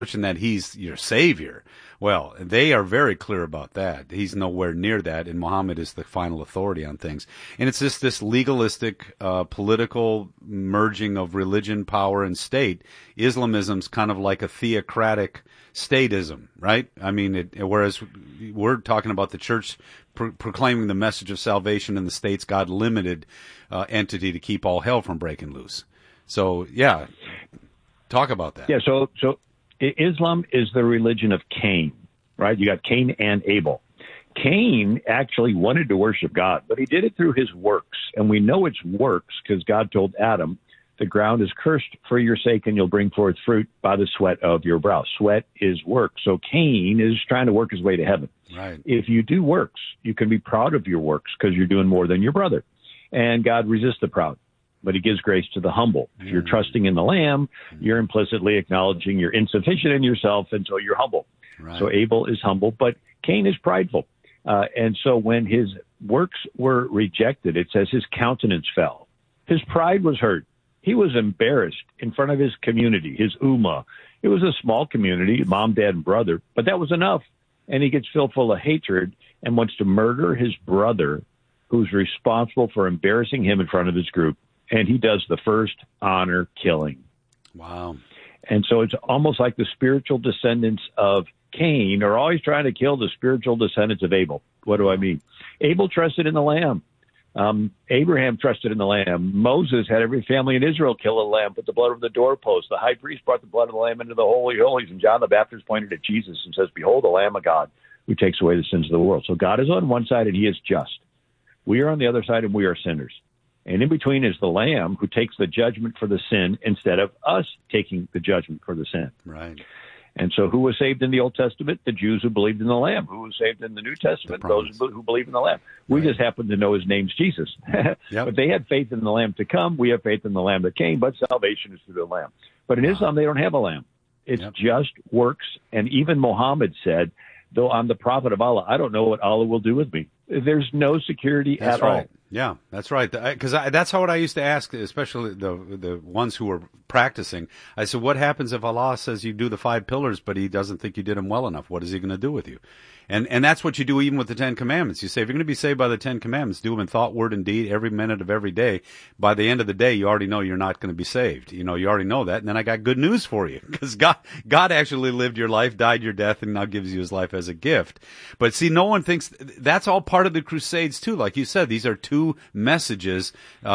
and that he's your savior. Well, they are very clear about that. He's nowhere near that, and Muhammad is the final authority on things. And it's just this legalistic, political merging of religion, power, and state. Islamism's kind of like a theocratic statism, right? I mean, whereas we're talking about the church proclaiming the message of salvation, and the state's God-limited entity to keep all hell from breaking loose. So, yeah, talk about that. Yeah, so Islam is the religion of Cain, right? You got Cain and Abel. Cain actually wanted to worship God, but he did it through his works. And we know it's works because God told Adam, the ground is cursed for your sake, and you'll bring forth fruit by the sweat of your brow. Sweat is work. So Cain is trying to work his way to heaven. Right. If you do works, you can be proud of your works because you're doing more than your brother. And God resists the proud, but he gives grace to the humble. If you're trusting in the Lamb, you're implicitly acknowledging you're insufficient in yourself, and so you're humble. Right. So Abel is humble, but Cain is prideful. And so when his works were rejected, it says his countenance fell. His pride was hurt. He was embarrassed in front of his community, his ummah. It was a small community, mom, dad, and brother, but that was enough. And he gets filled full of hatred and wants to murder his brother, who's responsible for embarrassing him in front of his group. And he does the first honor killing. Wow. And so it's almost like the spiritual descendants of Cain are always trying to kill the spiritual descendants of Abel. What do I mean? Abel trusted in the Lamb. Abraham trusted in the Lamb. Moses had every family in Israel kill a lamb, put the blood over the doorpost. The high priest brought the blood of the lamb into the Holy of Holies. And John the Baptist pointed at Jesus and says, "Behold, the Lamb of God who takes away the sins of the world." So God is on one side and he is just. We are on the other side and we are sinners. And in between is the Lamb who takes the judgment for the sin instead of us taking the judgment for the sin. Right. And so who was saved in the Old Testament? The Jews who believed in the Lamb. Who was saved in the New Testament? Those who believe in the Lamb. We just happen to know his name's Jesus. Yep. But they had faith in the Lamb to come. We have faith in the Lamb that came, but salvation is through the Lamb. But in Islam, they don't have a Lamb. It's just works. And even Muhammad said, though I'm the prophet of Allah, I don't know what Allah will do with me. There's no security at all. Yeah, that's right. Because that's what I used to ask, especially the ones who were practicing. I said, what happens if Allah says you do the 5 pillars, but he doesn't think you did them well enough? What is he going to do with you? And that's what you do even with the 10 Commandments. You say, if you're going to be saved by the 10 Commandments, do them in thought, word, and deed every minute of every day. By the end of the day, you already know you're not going to be saved. You already know that. And then I got good news for you, because God actually lived your life, died your death, and now gives you his life as a gift. But see, no one thinks that's all part of the Crusades too. Like you said, these are 2 messages,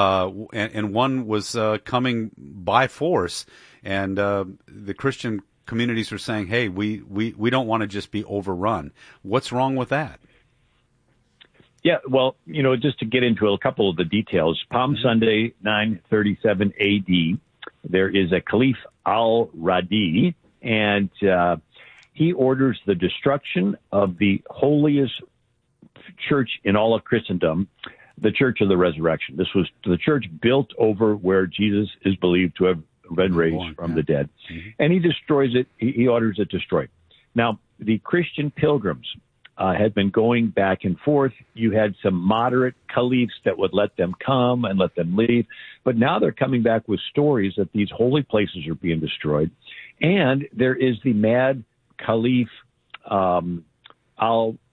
and one was coming by force, and the Christian communities are saying, hey, we don't want to just be overrun. What's wrong with that? Yeah, well, just to get into a couple of the details, Palm Sunday, 937 AD, there is a Caliph al-Radi, and he orders the destruction of the holiest church in all of Christendom, the Church of the Resurrection. This was the church built over where Jesus is believed to have been raised from the dead. Mm-hmm. And he destroys it. He orders it destroyed. Now, the Christian pilgrims had been going back and forth. You had some moderate caliphs that would let them come and let them leave. But now they're coming back with stories that these holy places are being destroyed. And there is the mad Caliph al-Hakim.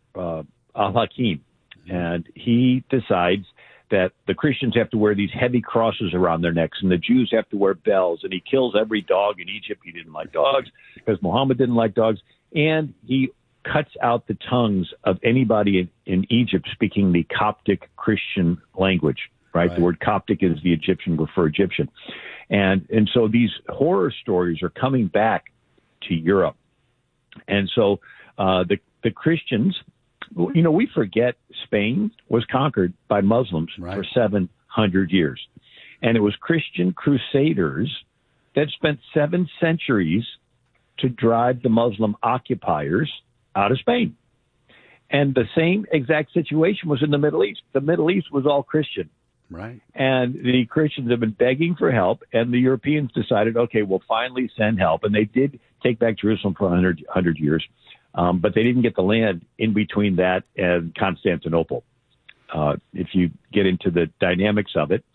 And he decides that the Christians have to wear these heavy crosses around their necks, and the Jews have to wear bells, and he kills every dog in Egypt. He didn't like dogs because Muhammad didn't like dogs, and he cuts out the tongues of anybody in Egypt speaking the Coptic Christian language, right? The word Coptic is the Egyptian word for Egyptian. And so these horror stories are coming back to Europe. And so the Christians, we forget Spain was conquered by Muslims for 700 years. And it was Christian crusaders that spent 7 centuries to drive the Muslim occupiers out of Spain. And the same exact situation was in the Middle East. The Middle East was all Christian. Right. And the Christians have been begging for help, and the Europeans decided, okay, we'll finally send help. And they did take back Jerusalem for 100 years. But they didn't get the land in between that and Constantinople. If you get into the dynamics of it,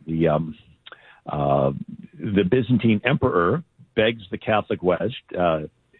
the Byzantine emperor begs the Catholic West,